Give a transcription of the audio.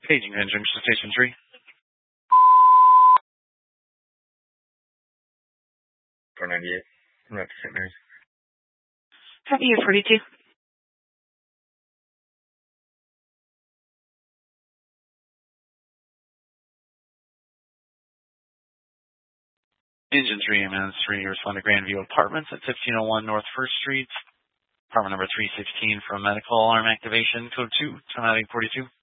Paging engine to station 3. For 98. I'm at St. Mary's. Copy you 42. Engine 3, ambulance 3, respond to Grandview Apartments at 1501 North 1st Street. Apartment number 316 for medical alarm activation. Code 2, 2942.